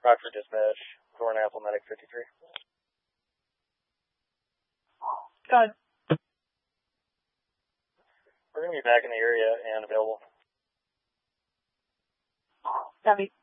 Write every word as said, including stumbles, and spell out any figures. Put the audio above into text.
Rockford Dispatch, Thornapple Medic fifty-three. Go ahead. We're going to be back in the area and available. Copy.